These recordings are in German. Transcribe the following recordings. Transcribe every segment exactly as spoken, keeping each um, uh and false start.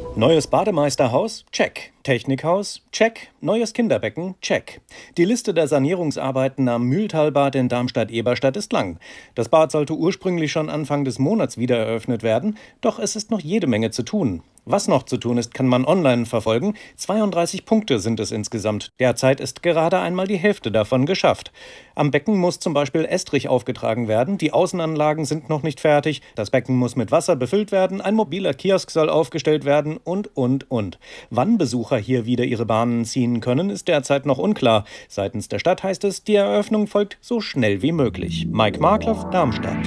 Neues Bademeisterhaus? Check. Technikhaus? Check. Neues Kinderbecken? Check. Die Liste der Sanierungsarbeiten am Mühltalbad in Darmstadt-Eberstadt ist lang. Das Bad sollte ursprünglich schon Anfang des Monats wieder eröffnet werden, doch es ist noch jede Menge zu tun. Was noch zu tun ist, kann man online verfolgen. zweiunddreißig Punkte sind es insgesamt. Derzeit ist gerade einmal die Hälfte davon geschafft. Am Becken muss zum Beispiel Estrich aufgetragen werden, die Außenanlagen sind noch nicht fertig, das Becken muss mit Wasser befüllt werden, ein mobiler Kiosk soll aufgestellt werden und, und, und. Wann Besucher hier wieder ihre Bahnen ziehen können, ist derzeit noch unklar. Seitens der Stadt heißt es, die Eröffnung folgt so schnell wie möglich. Mike Markloff, Darmstadt.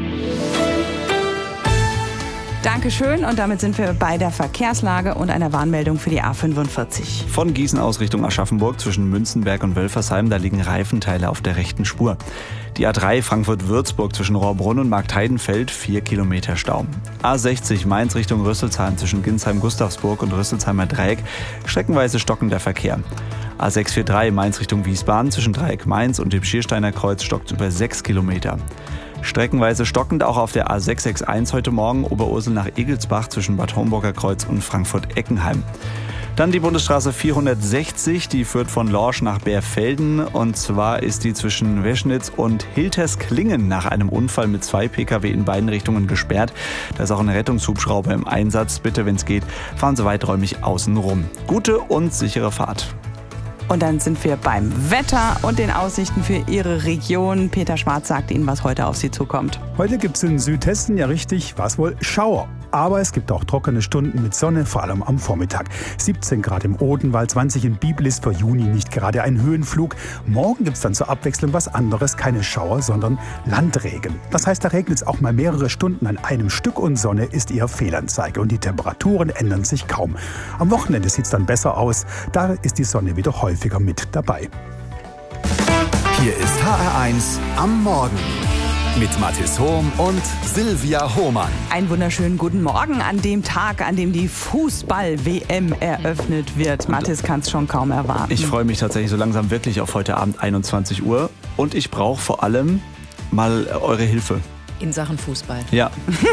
Dankeschön, und damit sind wir bei der Verkehrslage und einer Warnmeldung für die A fünfundvierzig. Von Gießen aus Richtung Aschaffenburg zwischen Münzenberg und Wölfersheim, da liegen Reifenteile auf der rechten Spur. Die A drei Frankfurt-Würzburg zwischen Rohrbrunn und Marktheidenfeld, vier Kilometer Stau. A sechzig Mainz Richtung Rüsselsheim zwischen Ginsheim-Gustavsburg und Rüsselsheimer Dreieck, streckenweise stockender Verkehr. A sechshundertdreiundvierzig Mainz Richtung Wiesbaden zwischen Dreieck Mainz und dem Schiersteiner Kreuz stockt über sechs Kilometer. Streckenweise stockend auch auf der A sechshundereinundsechzig heute Morgen Oberursel nach Egelsbach zwischen Bad Homburger Kreuz und Frankfurt-Eckenheim. Dann die Bundesstraße vierhundertsechzig, die führt von Lorsch nach Bärfelden, und zwar ist die zwischen Weschnitz und Hiltersklingen nach einem Unfall mit zwei Pkw in beiden Richtungen gesperrt. Da ist auch ein Rettungshubschrauber im Einsatz. Bitte, wenn es geht, fahren Sie weiträumig außen rum. Gute und sichere Fahrt. Und dann sind wir beim Wetter und den Aussichten für Ihre Region. Peter Schwarz sagt Ihnen, was heute auf Sie zukommt. Heute gibt es in Südhessen ja richtig, was wohl, Schauer. Aber es gibt auch trockene Stunden mit Sonne, vor allem am Vormittag. siebzehn Grad im Odenwald, zwanzig in Bibel ist für Juni nicht gerade ein Höhenflug. Morgen gibt es dann zur Abwechslung was anderes, keine Schauer, sondern Landregen. Das heißt, da regnet es auch mal mehrere Stunden an einem Stück und Sonne ist eher Fehlanzeige und die Temperaturen ändern sich kaum. Am Wochenende sieht es dann besser aus, da ist die Sonne wieder häufiger mit dabei. Hier ist H R eins am Morgen mit Mathis Hohm und Silvia Hohmann. Einen wunderschönen guten Morgen an dem Tag, an dem die Fußball-W M eröffnet wird. Mathis kann es schon kaum erwarten. Ich freue mich tatsächlich so langsam wirklich auf heute Abend einundzwanzig Uhr, und ich brauche vor allem mal eure Hilfe. In Sachen Fußball. Ja.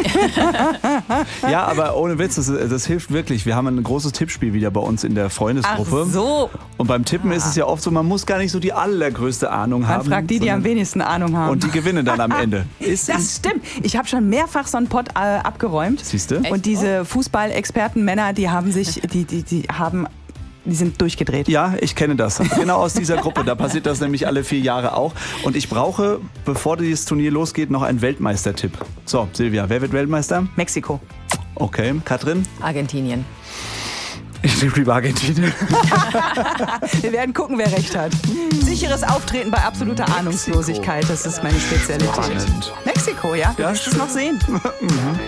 Ja, aber ohne Witz, das, das hilft wirklich. Wir haben ein großes Tippspiel wieder bei uns in der Freundesgruppe. Ach so. Und beim Tippen ah. ist es ja oft so, man muss gar nicht so die allergrößte Ahnung man haben. Man fragt die, die am wenigsten Ahnung haben. Und die gewinnen dann am Ende. Ist das stimmt. Ich habe schon mehrfach so einen Pott äh, abgeräumt. Siehst du? Und diese Fußballexperten-Männer, die haben sich, die, die, die haben... Die sind durchgedreht. Ja, ich kenne das. Genau aus dieser Gruppe. Da passiert das nämlich alle vier Jahre auch. Und ich brauche, bevor dieses Turnier losgeht, noch einen Weltmeistertipp. So, Silvia, wer wird Weltmeister? Mexiko. Okay, Katrin? Argentinien. Ich nehme lieber Argentinien. Wir werden gucken, wer recht hat. Sicheres Auftreten bei absoluter Mexiko. Ahnungslosigkeit, das ist meine Spezialität. Spannend. Mexiko, ja? Du ja, wirst es noch sehen. Mhm.